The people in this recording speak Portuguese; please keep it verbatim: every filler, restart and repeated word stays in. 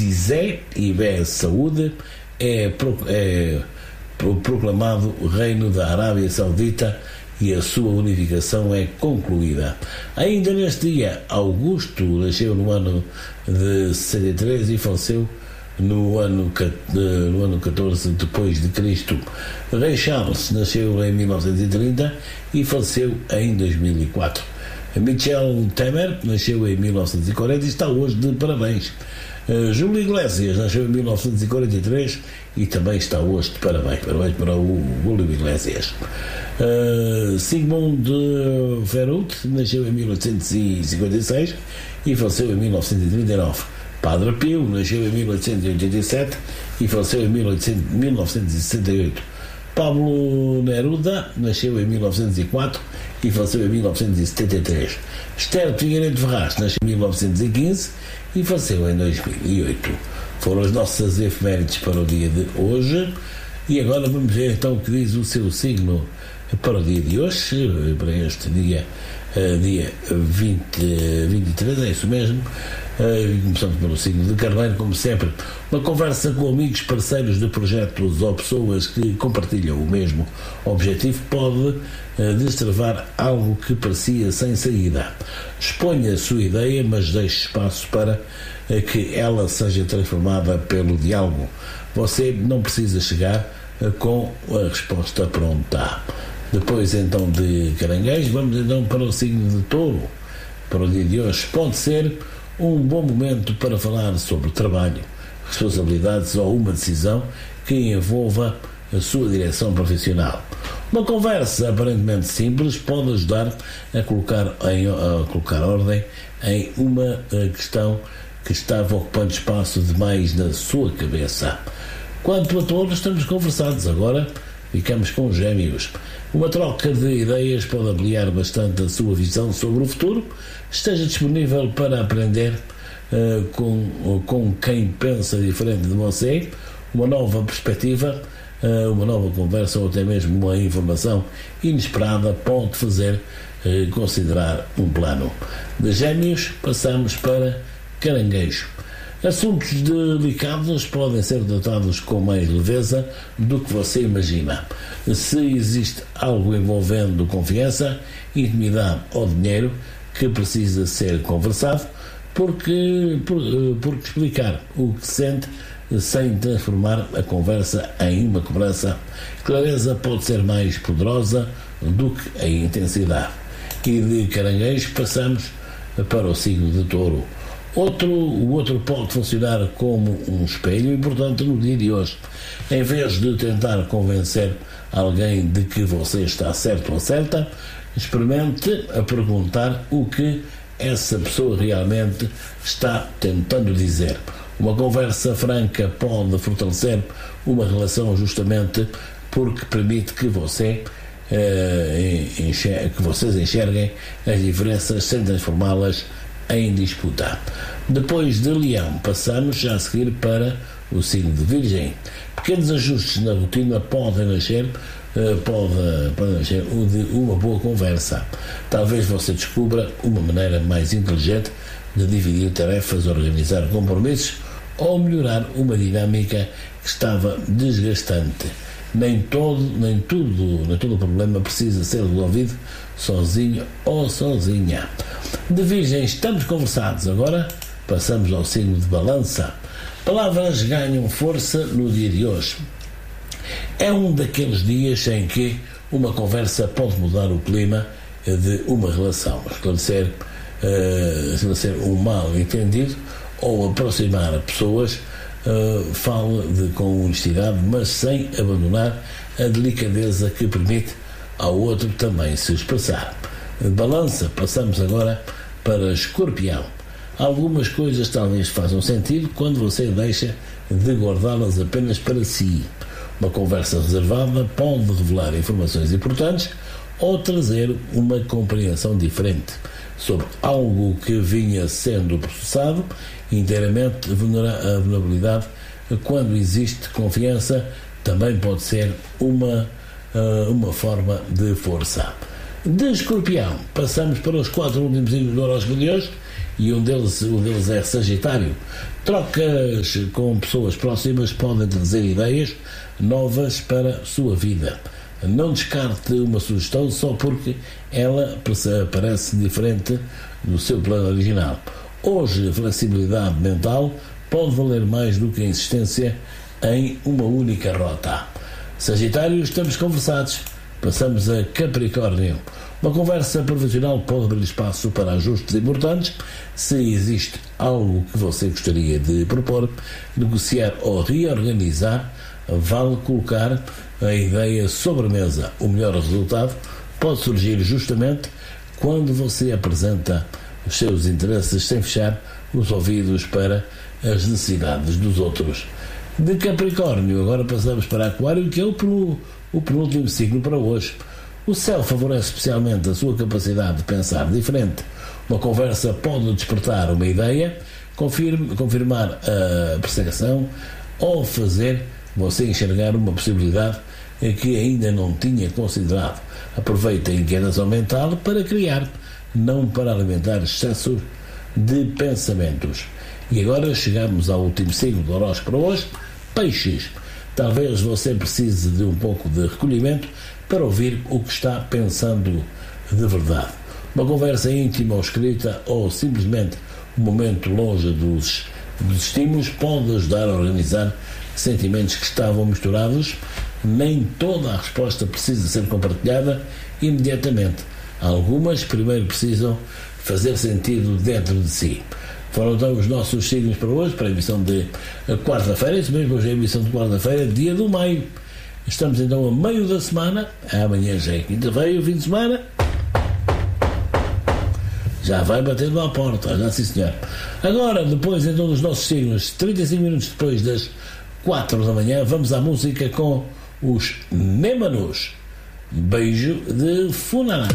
Zizé e Bé Saúde é, pro, é proclamado Reino da Arábia Saudita e a sua unificação é concluída. Ainda neste dia, Augusto nasceu no ano de sessenta e três e faleceu no ano, no ano catorze depois de Cristo. Rei Charles nasceu em mil novecentos e trinta e faleceu em dois mil e quatro. Michel Temer nasceu em mil novecentos e quarenta e está hoje de parabéns. Uh, Júlio Iglesias nasceu em mil novecentos e quarenta e três e também está hoje de parabéns. Parabéns para o Júlio Iglesias. Uh, Sigmund Freud nasceu em mil oitocentos e cinquenta e seis e faleceu em mil novecentos e trinta e nove. Padre Pio nasceu em mil oitocentos e oitenta e sete e faleceu em mil novecentos e sessenta e oito. Pablo Neruda nasceu em mil novecentos e quatro e faleceu em mil novecentos e setenta e três. Esther Figueiredo Ferraz nasceu em mil novecentos e quinze e faleceu em dois mil e oito. Foram as nossas efemérides para o dia de hoje. E agora vamos ver então o que diz o seu signo para o dia de hoje, para este dia, uh, dia vinte, vinte e três, é isso mesmo. Uh, começamos pelo signo de Carneiro, como sempre, uma conversa com amigos, parceiros de projetos ou pessoas que compartilham o mesmo objetivo pode uh, destravar algo que parecia sem saída. Exponha a sua ideia, mas deixe espaço para uh, que ela seja transformada pelo diálogo. Você não precisa chegar uh, com a resposta pronta. Depois então de Caranguejo, vamos então para o signo de Touro. Para o dia de hoje pode ser um bom momento para falar sobre trabalho, responsabilidades ou uma decisão que envolva a sua direção profissional. Uma conversa aparentemente simples pode ajudar a colocar, em, a colocar ordem em uma questão que estava ocupando espaço demais na sua cabeça. Quanto a todos, estamos conversados. Agora ficamos com os Gêmeos. Uma troca de ideias pode ampliar bastante a sua visão sobre o futuro. Esteja disponível para aprender uh, com, com quem pensa diferente de você, uma nova perspectiva, uh, uma nova conversa ou até mesmo uma informação inesperada pode fazer uh, considerar um plano. De Gêmeos passamos para Caranguejo. Assuntos delicados podem ser tratados com mais leveza do que você imagina. Se existe algo envolvendo confiança, intimidade ou dinheiro que precisa ser conversado, porque, por, porque explicar o que sente sem transformar a conversa em uma cobrança. Clareza pode ser mais poderosa do que a intensidade. E de Caranguejo passamos para o signo de Touro. Outro, o outro pode funcionar como um espelho importante no dia de hoje. Em vez de tentar convencer alguém de que você está certo ou certa, experimente a perguntar o que essa pessoa realmente está tentando dizer. Uma conversa franca pode fortalecer uma relação justamente porque permite que você eh, enxergue, que vocês enxerguem as diferenças sem transformá-las em disputa. Depois de Leão, passamos já a seguir para o signo de Virgem. Pequenos ajustes na rotina podem nascer, uh, pode, pode nascer de uma boa conversa. Talvez você descubra uma maneira mais inteligente de dividir tarefas, organizar compromissos ou melhorar uma dinâmica que estava desgastante. Nem todo, nem tudo, nem todo o problema precisa ser resolvido sozinho ou sozinha. De Virgem estamos conversados. Agora passamos ao signo de Balança. Palavras ganham força no dia de hoje. É um daqueles dias em que uma conversa pode mudar o clima de uma relação, esclarecer, uh, esclarecer um mal entendido ou aproximar pessoas. Uh, fale de, com honestidade, mas sem abandonar a delicadeza que permite ao outro também se expressar. De Balança, passamos agora para Escorpião. Algumas coisas talvez façam sentido quando você deixa de guardá-las apenas para si. Uma conversa reservada pode revelar informações importantes ou trazer uma compreensão diferente sobre algo que vinha sendo processado. Inteiramente a vulnerabilidade, quando existe confiança, também pode ser uma, uma forma de força. De Escorpião, passamos para os quatro últimos signos do horóscopo de hoje e um deles, um deles é Sagitário. Trocas com pessoas próximas podem trazer ideias novas para a sua vida. Não descarte uma sugestão só porque ela parece diferente do seu plano original. Hoje, a flexibilidade mental pode valer mais do que a insistência em uma única rota. Sagitário, estamos conversados. Passamos a Capricórnio. Uma conversa profissional pode abrir espaço para ajustes importantes. Se existe algo que você gostaria de propor, negociar ou reorganizar, vale colocar a ideia sobre a mesa. O melhor resultado pode surgir justamente quando você apresenta os seus interesses sem fechar os ouvidos para as necessidades dos outros. De Capricórnio, agora passamos para Aquário, que é o, penú, o penúltimo signo para hoje. O céu favorece especialmente a sua capacidade de pensar diferente. Uma conversa pode despertar uma ideia, confirme, confirmar a percepção ou fazer você enxergar uma possibilidade que ainda não tinha considerado. Aproveite a inquietação mental para criar, não para alimentar excessos de pensamentos. E agora chegamos ao último signo do horóscopo para hoje, Peixes. Talvez você precise de um pouco de recolhimento para ouvir o que está pensando de verdade. Uma conversa íntima ou escrita, ou simplesmente um momento longe dos, dos estímulos, pode ajudar a organizar sentimentos que estavam misturados. Nem toda a resposta precisa ser compartilhada imediatamente. Algumas primeiro precisam fazer sentido dentro de si. Foram então os nossos signos para hoje, para a emissão de quarta-feira. Isso mesmo, hoje é a emissão de quarta-feira, dia do maio. Estamos então a meio da semana. Amanhã já é quinta-feira, o fim de semana já vai batendo à porta, já sim senhor. Agora, depois então dos nossos signos, trinta e cinco minutos depois das quatro da manhã, vamos à música com os Némanos. Beijo de Funaná.